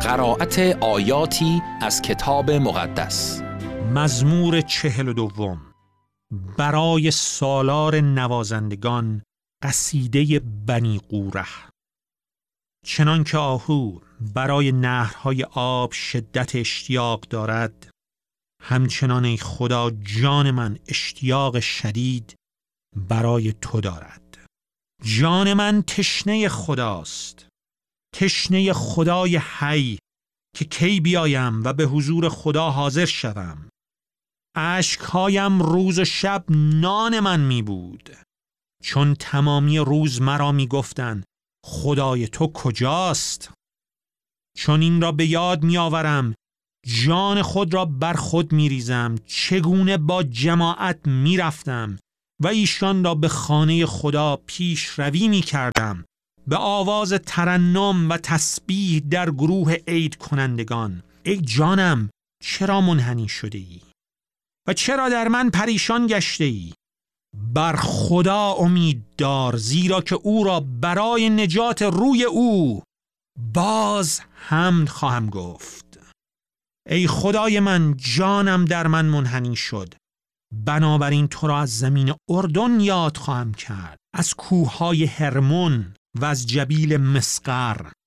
قرائت آیاتی از کتاب مقدس. مزمور 42 برای سالار نوازندگان، قصیده بنی قوره. چنان که آهو برای نهرهای آب شدت اشتیاق دارد، همچنان ای خدا جان من اشتیاق شدید برای تو دارد. جان من تشنه خداست، تشنه خدای حی، که کی بیایم و به حضور خدا حاضر شوم. اشکهایم روز و شب نان من می بود، چون تمامی روز مرا می گفتند خدای تو کجاست؟ چون این را به یاد می آورم، جان خود را بر خود می ریزم، چگونه با جماعت می رفتم و ایشان را به خانه خدا پیش روی می کردم، به آواز ترنم و تسبیح در گروه عید کنندگان. ای جانم، چرا منحنی شده ای؟ و چرا در من پریشان گشته ای؟ بر خدا امید دار، زیرا که او را برای نجات روی او باز حمد خواهم گفت. ای خدای من، جانم در من منحنی شد، بنابراین تو را از زمین اردن یاد خواهم کرد، از کوههای هرمون و از جبیل مسقر.